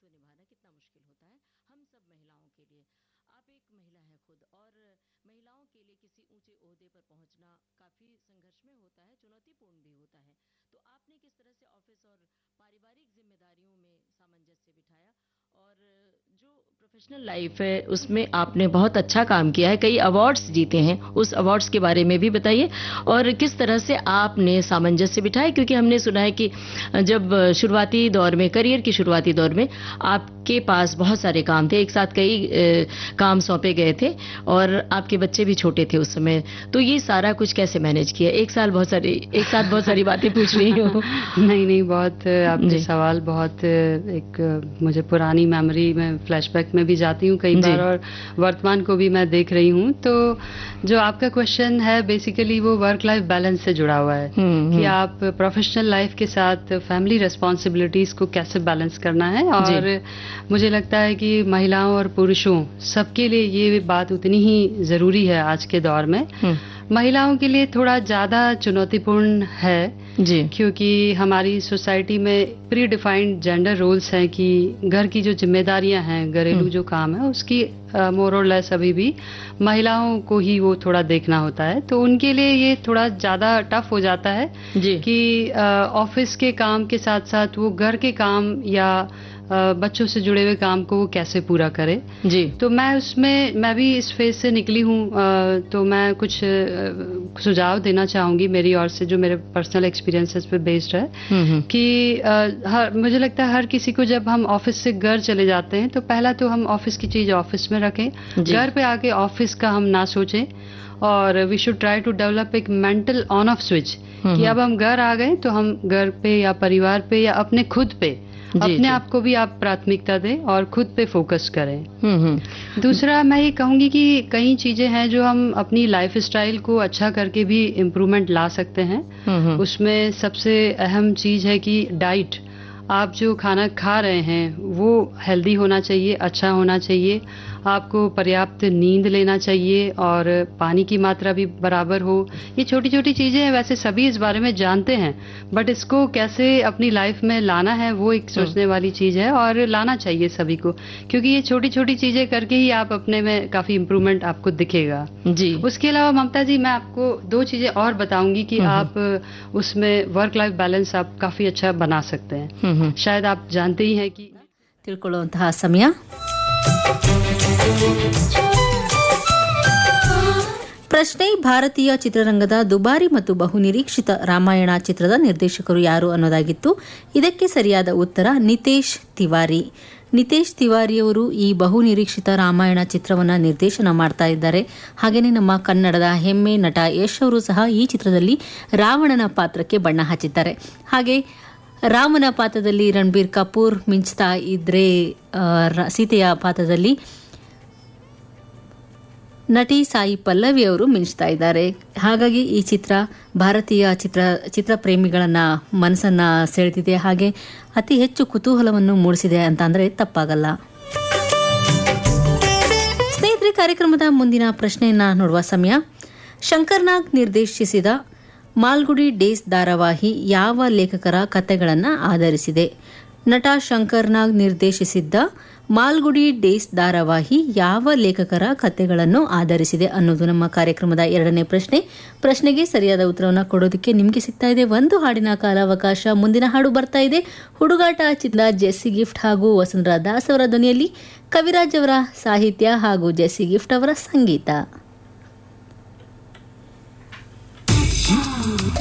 दायित्व निभाना कितना मुश्किल होता है हम सब महिलाओं के लिए। आप एक महिला है खुद, और महिलाओं के लिए किसी ऊंचे ओहदे पर पहुंचना काफी संघर्षमय होता है, चुनौतीपूर्ण भी होता है। तो आपने किस तरह से ऑफिस और पारिवारिक जिम्मेदारियों में सामंजस्य बिठाया, और जो प्रोफेशनल लाइफ है उसमें आपने बहुत अच्छा काम किया है, कई अवार्ड्स जीते हैं, उस अवार्ड्स के बारे में भी बताइए, और किस तरह से आपने सामंजस्य बिठाया, क्योंकि हमने सुना है कि जब शुरुआती दौर में, करियर की शुरुआती दौर में आपके पास बहुत सारे काम थे, एक साथ कई काम सौंपे गए थे, और आपके बच्चे भी छोटे थे उस समय, तो ये सारा कुछ कैसे मैनेज किया? एक साथ बहुत सारी बातें पूछ रही हूँ। नहीं, बहुत आपके सवाल बहुत एक मुझे पुरानी मेमोरी में, फ्लैशबैक में भी जाती हूँ कई बार, और वर्तमान को भी मैं देख रही हूँ। तो जो आपका क्वेश्चन है बेसिकली वो वर्क लाइफ बैलेंस से जुड़ा हुआ है कि आप प्रोफेशनल लाइफ के साथ फैमिली रिस्पॉन्सिबिलिटीज को कैसे बैलेंस करना है। और मुझे लगता है कि महिलाओं और पुरुषों सबके लिए ये बात उतनी ही जरूरी है आज के दौर में। महिलाओं के लिए थोड़ा ज्यादा चुनौतीपूर्ण है जी, क्योंकि हमारी सोसाइटी में प्री डिफाइंड जेंडर रोल्स हैं कि घर की जो जिम्मेदारियां हैं, घरेलू जो काम है, उसकी मोर और लेस अभी भी महिलाओं को ही वो थोड़ा देखना होता है। तो उनके लिए ये थोड़ा ज्यादा टफ हो जाता है जी, कि ऑफिस के काम के साथ साथ वो घर के काम या बच्चों से जुड़े हुए काम को वो कैसे पूरा करे जी। तो मैं भी इस फेज से निकली हूँ, तो मैं कुछ सुझाव देना चाहूंगी मेरी ओर से, जो मेरे पर्सनल एक्सपीरियंसेस पे बेस्ड है कि मुझे लगता है हर किसी को जब हम ऑफिस से घर चले जाते हैं तो पहला तो हम ऑफिस की चीज ऑफिस में रखें, घर पे आके ऑफिस का हम ना सोचें, और we should try to develop एक मेंटल ऑन ऑफ स्विच कि अब हम घर आ गए तो हम घर पे या परिवार पे या अपने खुद पे अपने आप को भी आप प्राथमिकता दें और खुद पे फोकस करें। दूसरा मैं ये कहूंगी कि कई चीजें हैं जो हम अपनी लाइफ स्टाइल को अच्छा करके भी इम्प्रूवमेंट ला सकते हैं। उसमें सबसे अहम चीज है कि डाइट, आप जो खाना खा रहे हैं वो हेल्दी होना चाहिए, अच्छा होना चाहिए, आपको पर्याप्त नींद लेना चाहिए, और पानी की मात्रा भी बराबर हो। ये छोटी छोटी चीजें हैं, वैसे सभी इस बारे में जानते हैं, बट इसको कैसे अपनी लाइफ में लाना है वो एक सोचने वाली चीज है, और लाना चाहिए सभी को, क्योंकि ये छोटी छोटी चीजें करके ही आप अपने में काफी इम्प्रूवमेंट आपको दिखेगा जी। उसके अलावा ममता जी, मैं आपको 2 चीजें और बताऊंगी कि आप उसमें वर्क लाइफ बैलेंस आप काफी अच्छा बना सकते हैं। शायद आप जानते ही हैं कि ತಿಳ್ಕೊಳ್ಳುವಂತಹ ಸಮಯ ಪ್ರಶ್ನೆ, ಭಾರತೀಯ ಚಿತ್ರರಂಗದ ದುಬಾರಿ ಮತ್ತು ಬಹುನಿರೀಕ್ಷಿತ ರಾಮಾಯಣ ಚಿತ್ರದ ನಿರ್ದೇಶಕರು ಯಾರು ಅನ್ನೋದಾಗಿತ್ತು. ಇದಕ್ಕೆ ಸರಿಯಾದ ಉತ್ತರ ನಿತೇಶ್ ತಿವಾರಿ. ನಿತೇಶ್ ತಿವಾರಿಯವರು ಈ ಬಹುನಿರೀಕ್ಷಿತ ರಾಮಾಯಣ ಚಿತ್ರವನ್ನು ನಿರ್ದೇಶನ ಮಾಡ್ತಾ ಇದ್ದಾರೆ. ಹಾಗೆಯೇ ನಮ್ಮ ಕನ್ನಡದ ಹೆಮ್ಮೆ ನಟ ಯಶ್ ಅವರು ಸಹ ಈ ಚಿತ್ರದಲ್ಲಿ ರಾವಣನ ಪಾತ್ರಕ್ಕೆ ಬಣ್ಣ ಹಚ್ಚಿದ್ದಾರೆ. ಹಾಗೆ ರಾಮನ ಪಾತ್ರದಲ್ಲಿ ರಣಬೀರ್ ಕಪೂರ್ ಮಿಂಚ್ತಾ ಇದ್ರೆ, ಸೀತೆಯ ಪಾತ್ರದಲ್ಲಿ ನಟಿ ಸಾಯಿ ಪಲ್ಲವಿ ಅವರು ಮಿಂಚ್ತಾ ಇದ್ದಾರೆ. ಹಾಗಾಗಿ ಈ ಚಿತ್ರ ಭಾರತೀಯ ಚಿತ್ರ ಪ್ರೇಮಿಗಳನ್ನ ಮನಸ್ಸನ್ನ ಸೆಳೆದಿದೆ, ಹಾಗೆ ಅತಿ ಹೆಚ್ಚು ಕುತೂಹಲವನ್ನು ಮೂಡಿಸಿದೆ ಅಂತ ಅಂದ್ರೆ ತಪ್ಪಾಗಲ್ಲ. ಸ್ನೇಹಿತರೆ, ಕಾರ್ಯಕ್ರಮದ ಮುಂದಿನ ಪ್ರಶ್ನೆಯನ್ನ ನೋಡುವ ಸಮಯ. ಶಂಕರ್ ನಾಗ್ ನಿರ್ದೇಶಿಸಿದ ಮಾಲ್ಗುಡಿ ಡೇಸ್ ಧಾರಾವಾಹಿ ಯಾವ ಲೇಖಕರ ಕಥೆಗಳನ್ನು ಆಧರಿಸಿದೆ? ನಟ ಶಂಕರ್ ನಾಗ್ ನಿರ್ದೇಶಿಸಿದ್ದ ಮಾಲ್ಗುಡಿ ಡೇಸ್ ಧಾರಾವಾಹಿ ಯಾವ ಲೇಖಕರ ಕಥೆಗಳನ್ನು ಆಧರಿಸಿದೆ ಅನ್ನೋದು ನಮ್ಮ ಕಾರ್ಯಕ್ರಮದ 2ನೇ ಪ್ರಶ್ನೆ. ಪ್ರಶ್ನೆಗೆ ಸರಿಯಾದ ಉತ್ತರವನ್ನು ಕೊಡೋದಕ್ಕೆ ನಿಮಗೆ ಸಿಗ್ತಾ ಇದೆ 1 ಹಾಡಿನ ಕಾಲಾವಕಾಶ. ಮುಂದಿನ ಹಾಡು ಬರ್ತಾ ಇದೆ ಹುಡುಗಾಟ ಚಿತ್ರ, ಜೆಸ್ಸಿ ಗಿಫ್ಟ್ ಹಾಗೂ ವಸುಂಧರಾ ದಾಸ್ ಅವರ ಧ್ವನಿಯಲ್ಲಿ, ಕವಿರಾಜ್ ಅವರ ಸಾಹಿತ್ಯ ಹಾಗೂ ಜೆಸ್ಸಿ ಗಿಫ್ಟ್ ಅವರ ಸಂಗೀತ.